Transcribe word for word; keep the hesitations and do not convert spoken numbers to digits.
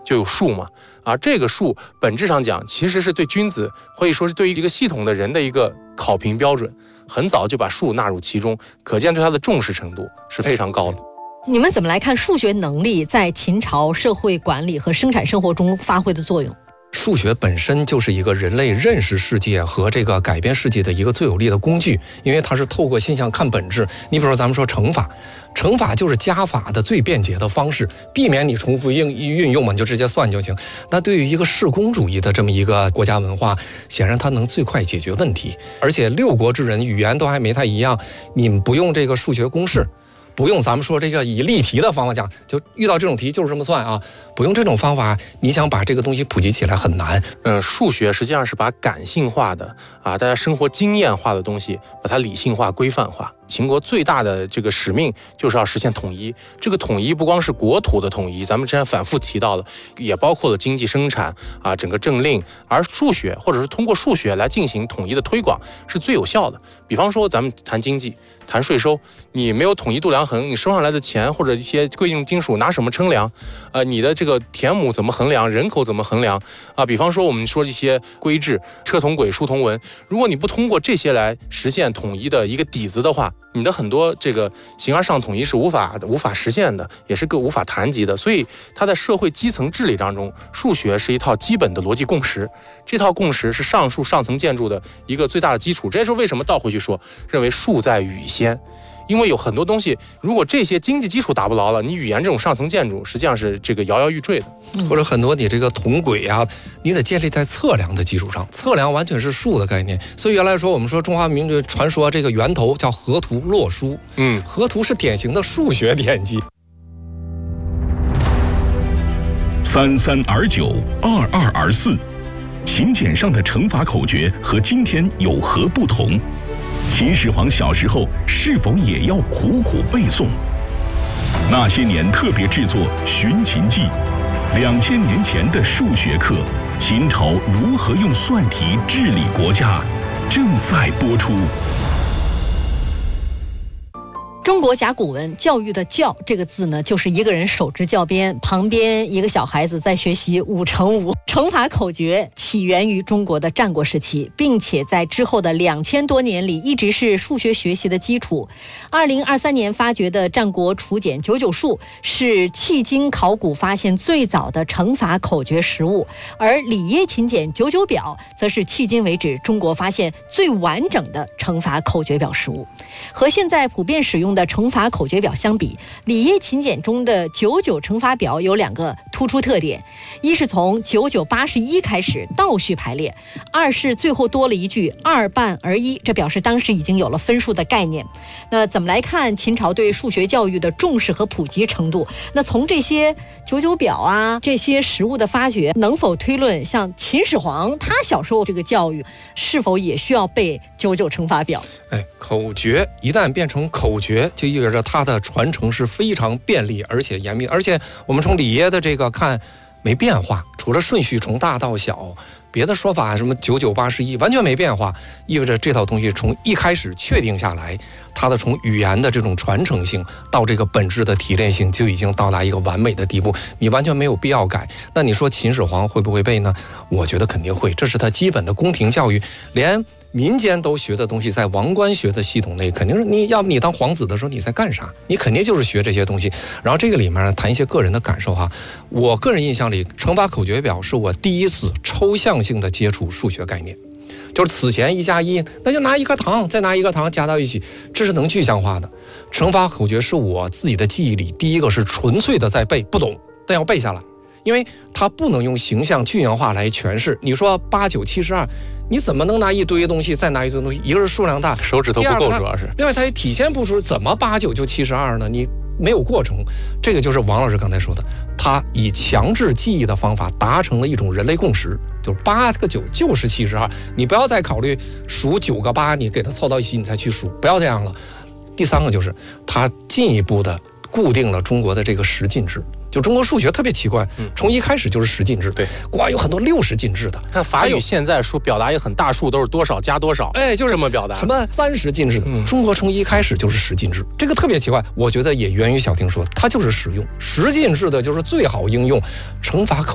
就有数嘛。啊，这个数本质上讲，其实是对君子，可以说是对于一个系统的人的一个考评标准，很早就把数纳入其中，可见对它的重视程度是非常高的。 你们怎么来看数学能力在秦朝社会管理和生产生活中发挥的作用？ 数学本身就是一个人类认识世界和这个改变世界的一个最有力的工具，因为它是透过现象看本质。你比如说咱们说乘法，乘法就是加法的最便捷的方式，避免你重复应运用嘛，你就直接算就行。那对于一个世公主义的这么一个国家文化，显然它能最快解决问题。而且六国之人语言都还没太一样，你们不用这个数学公式，不用咱们说这个以例题的方法讲，就遇到这种题就是这么算啊，不用这种方法，你想把这个东西普及起来很难。 嗯，数学实际上是把感性化的啊，大家生活经验化的东西，把它理性化、规范化。秦国最大的这个使命就是要实现统一。这个统一不光是国土的统一，咱们之前反复提到了，也包括了经济生产啊，整个政令。而数学或者是通过数学来进行统一的推广是最有效的。比方说咱们谈经济、谈税收，你没有统一度量衡，你收上来的钱或者一些贵重金属拿什么称量？呃，你的这个田亩怎么衡量？人口怎么衡量？啊，比方说我们说一些规制，车同轨、书同文，如果你不通过这些来实现统一的一个底子的话，你的很多这个形而上统一是无法无法实现的，也是个无法谈及的。所以它在社会基层治理当中，数学是一套基本的逻辑共识，这套共识是上述上层建筑的一个最大的基础。这也是为什么倒回去说，认为数在语先。因为有很多东西，如果这些经济基础打不牢了，你语言这种上层建筑实际上是这个摇摇欲坠的。 嗯、或者很多你这个同轨啊，你得建立在测量的基础上，测量完全是数的概念。所以原来说我们说中华民族传说这个源头叫河图洛书，嗯，河图是典型的数学典籍。 三三而九，二二而四，秦简上的乘法口诀和今天有何不同？秦始皇小时候是否也要苦苦背诵？那些年特别制作《寻秦记》，两千年前的数学课，秦朝如何用算题治理国家，正在播出。 中国甲骨文教育的教这个字呢，就是一个人手执教鞭，旁边一个小孩子在学习五乘五。乘法口诀起源于中国的战国时期，并且在之后的两千多年里一直是数学学习的基础。二零二三年发掘的战国楚简九九数是迄今考古发现最早的乘法口诀实物，而里耶秦简九九表则是迄今为止中国发现最完整的乘法口诀表实物。和现在普遍使用的乘法口诀表相比，里耶秦简中的九九乘法表有两个突出特点：一是从九九八十一开始倒序排列，二是最后多了一句二半而一，这表示当时已经有了分数的概念。那怎么来看秦朝对数学教育的重视和普及程度？那从这些九九表啊这些实物的发掘，能否推论像秦始皇他小时候这个教育是否也需要背九九乘法表？ 哎，口诀一旦变成口诀，就意味着它的传承是非常便利而且严密。而且我们从里耶的这个看没变化，除了顺序从大到小，别的说法什么九九八十一完全没变化，意味着这套东西从一开始确定下来，它的从语言的这种传承性到这个本质的提炼性就已经到达一个完美的地步，你完全没有必要改。那你说秦始皇会不会背呢？我觉得肯定会，这是他基本的宫廷教育，连民间都学的东西，在王官学的系统内，肯定是你要不你当皇子的时候你在干啥？你肯定就是学这些东西。然后这个里面呢，谈一些个人的感受哈。我个人印象里，乘法口诀表是我第一次抽象性的接触数学概念。就是此前一加一，那就拿一颗糖，再拿一颗糖加到一起，这是能具象化的。乘法口诀是我自己的记忆里，第一个是纯粹的在背，不懂，但要背下来，因为它不能用形象具象化来诠释。你说八九七十二。你怎么能拿一堆东西再拿一堆东西？一个是数量大， 手指头不够，主要是另外它也体现不出怎么八九就七十二呢？你没有过程。这个就是王老师刚才说的，他以强制记忆的方法达成了一种人类共识，就是八个九就是七十二。你不要再考虑数九个八，你给它凑到一起你再去数，不要这样了。第三个就是他进一步的固定了中国的这个十进制。就中国数学特别奇怪，从一开始就是十进制，对，国外有很多六十进制的。 但法语现在说表达一个很大数都是多少加多少， 哎，就是这么表达。 什么三十进制的，嗯、中国从一开始就是十进制，这个特别奇怪。我觉得也源于小婷说，它就是实用，十进制的就是最好应用，乘法口